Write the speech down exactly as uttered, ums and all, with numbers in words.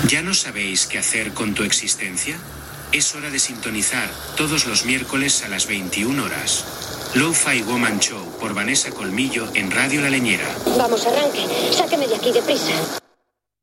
¿Ya no sabéis qué hacer con tu existencia? Es hora de sintonizar todos los miércoles a las veintiuna horas. Lo-Fi Woman Show por Vanessa Colmillo en Radio La Leñera. Vamos, arranque. Sáqueme de aquí deprisa.